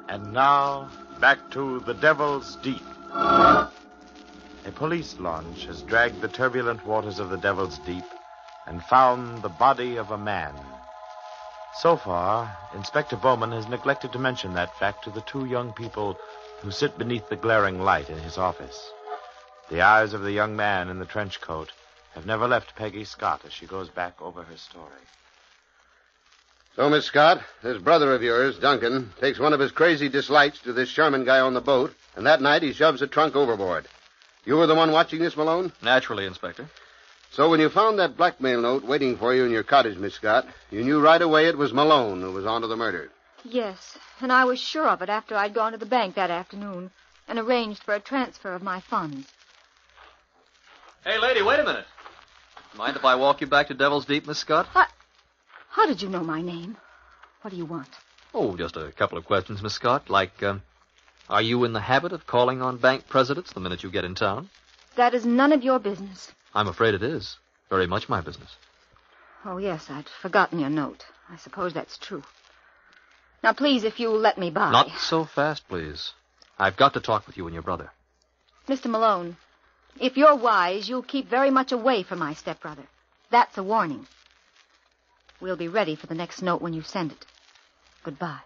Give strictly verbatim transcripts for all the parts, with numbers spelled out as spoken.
And now, back to the Devil's Deep. A police launch has dragged the turbulent waters of the Devil's Deep and found the body of a man. So far, Inspector Bowman has neglected to mention that fact to the two young people who sit beneath the glaring light in his office. The eyes of the young man in the trench coat have never left Peggy Scott as she goes back over her story. So, Miss Scott, this brother of yours, Duncan, takes one of his crazy dislikes to this Sherman guy on the boat, and that night he shoves a trunk overboard. You were the one watching this, Malone? Naturally, Inspector. So when you found that blackmail note waiting for you in your cottage, Miss Scott, you knew right away it was Malone who was onto the murder. Yes, and I was sure of it after I'd gone to the bank that afternoon and arranged for a transfer of my funds. Hey, lady, wait a minute. Mind if I walk you back to Devil's Deep, Miss Scott? I... How did you know my name? What do you want? Oh, just a couple of questions, Miss Scott. Like, um, are you in the habit of calling on bank presidents the minute you get in town? That is none of your business. I'm afraid it is. Very much my business. Oh, yes, I'd forgotten your note. I suppose that's true. Now, please, if you'll let me by. Not so fast, please. I've got to talk with you and your brother. Mister Malone, if you're wise, you'll keep very much away from my stepbrother. That's a warning. We'll be ready for the next note when you send it. Goodbye.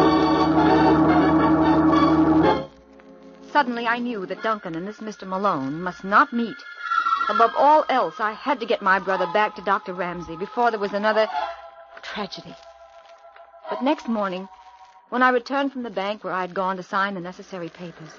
Suddenly I knew that Duncan and this Mister Malone must not meet. Above all else, I had to get my brother back to Doctor Ramsey before there was another tragedy. But next morning, when I returned from the bank where I'd gone to sign the necessary papers...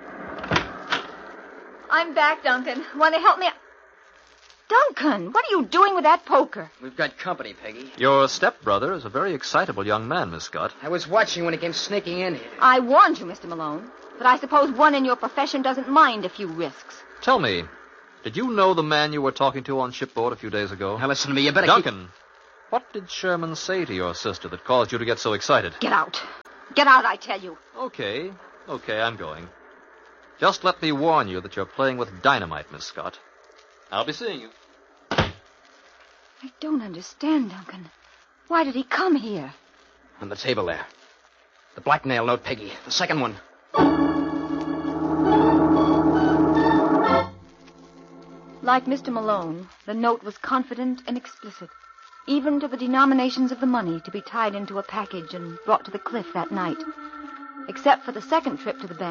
I'm back, Duncan. Want to help me? Duncan, what are you doing with that poker? We've got company, Peggy. Your stepbrother is a very excitable young man, Miss Scott. I was watching when he came sneaking in here. I warned you, Mister Malone, but I suppose one in your profession doesn't mind a few risks. Tell me, did you know the man you were talking to on shipboard a few days ago? Now, listen to me, you better Duncan, keep... what did Sherman say to your sister that caused you to get so excited? Get out. Get out, I tell you. Okay, okay, I'm going. Just let me warn you that you're playing with dynamite, Miss Scott. I'll be seeing you. I don't understand, Duncan. Why did he come here? On the table there. The blackmail note, Peggy. The second one. Like Mister Malone, the note was confident and explicit, even to the denominations of the money to be tied into a package and brought to the cliff that night. Except for the second trip to the bank,